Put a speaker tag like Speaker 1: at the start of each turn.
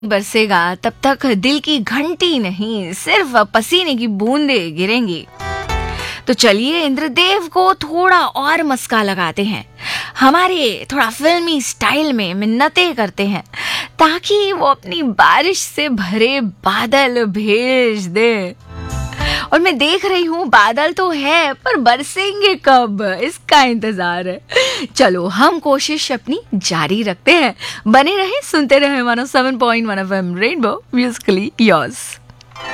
Speaker 1: बरसेगा तब तक दिल की घंटी नहीं, सिर्फ पसीने की बूंदें गिरेंगी। तो चलिए इंद्रदेव को थोड़ा और मस्का लगाते हैं, हमारे थोड़ा फिल्मी स्टाइल में मिन्नतें करते हैं ताकि वो अपनी बारिश से भरे बादल भेज दे। और मैं देख रही हूँ बादल तो है पर बरसेंगे कब, इसका इंतजार है। चलो हम कोशिश अपनी जारी रखते हैं। बने रहे, सुनते रहे 107.1 FM रेनबो, म्यूजिकली योर्स।